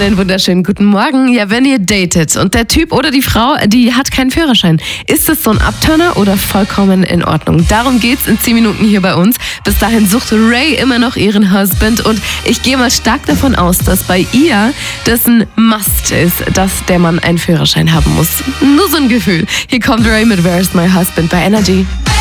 Einen wunderschönen guten Morgen. Ja, wenn ihr datet und der Typ oder die Frau, die hat keinen Führerschein, ist es so ein Abturner oder vollkommen in Ordnung? Darum geht's in 10 Minuten hier bei uns. Bis dahin sucht Ray immer noch ihren Husband und ich gehe mal stark davon aus, dass bei ihr das ein Must ist, dass der Mann einen Führerschein haben muss. Nur so ein Gefühl. Hier kommt Ray mit Where's My Husband bei Energy.